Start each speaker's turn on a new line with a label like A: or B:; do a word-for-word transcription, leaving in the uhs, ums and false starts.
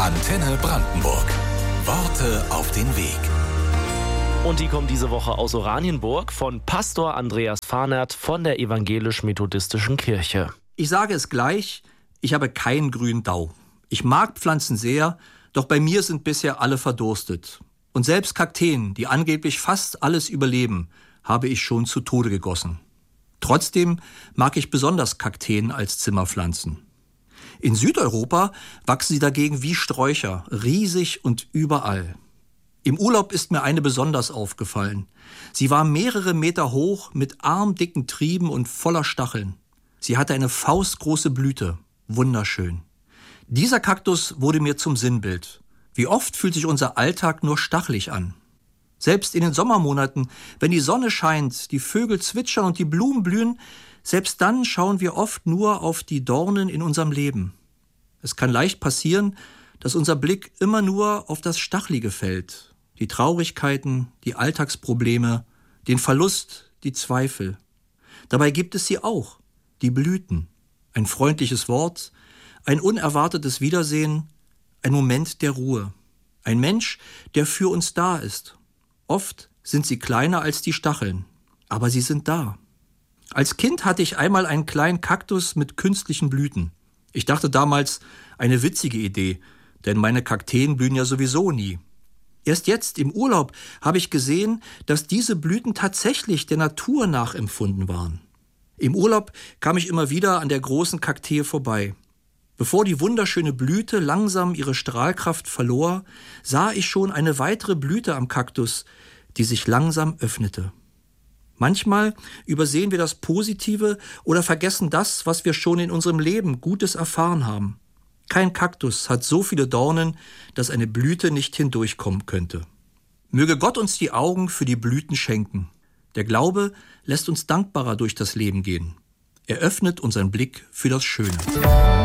A: Antenne Brandenburg. Worte auf den Weg.
B: Und die kommen diese Woche aus Oranienburg von Pastor Andreas Fahnert von der Evangelisch-Methodistischen Kirche.
C: Ich sage es gleich, ich habe keinen grünen Dau. Ich mag Pflanzen sehr, doch bei mir sind bisher alle verdurstet. Und selbst Kakteen, die angeblich fast alles überleben, habe ich schon zu Tode gegossen. Trotzdem mag ich besonders Kakteen als Zimmerpflanzen. In Südeuropa wachsen sie dagegen wie Sträucher, riesig und überall. Im Urlaub ist mir eine besonders aufgefallen. Sie war mehrere Meter hoch, mit armdicken Trieben und voller Stacheln. Sie hatte eine faustgroße Blüte, wunderschön. Dieser Kaktus wurde mir zum Sinnbild. Wie oft fühlt sich unser Alltag nur stachelig an? Selbst in den Sommermonaten, wenn die Sonne scheint, die Vögel zwitschern und die Blumen blühen, selbst dann schauen wir oft nur auf die Dornen in unserem Leben. Es kann leicht passieren, dass unser Blick immer nur auf das Stachelige fällt. Die Traurigkeiten, die Alltagsprobleme, den Verlust, die Zweifel. Dabei gibt es sie auch, die Blüten. Ein freundliches Wort, ein unerwartetes Wiedersehen, ein Moment der Ruhe. Ein Mensch, der für uns da ist. Oft sind sie kleiner als die Stacheln, aber sie sind da. Als Kind hatte ich einmal einen kleinen Kaktus mit künstlichen Blüten. Ich dachte damals, eine witzige Idee, denn meine Kakteen blühen ja sowieso nie. Erst jetzt im Urlaub habe ich gesehen, dass diese Blüten tatsächlich der Natur nachempfunden waren. Im Urlaub kam ich immer wieder an der großen Kaktee vorbei. Bevor die wunderschöne Blüte langsam ihre Strahlkraft verlor, sah ich schon eine weitere Blüte am Kaktus, die sich langsam öffnete. Manchmal übersehen wir das Positive oder vergessen das, was wir schon in unserem Leben Gutes erfahren haben. Kein Kaktus hat so viele Dornen, dass eine Blüte nicht hindurchkommen könnte. Möge Gott uns die Augen für die Blüten schenken. Der Glaube lässt uns dankbarer durch das Leben gehen. Er öffnet unseren Blick für das Schöne.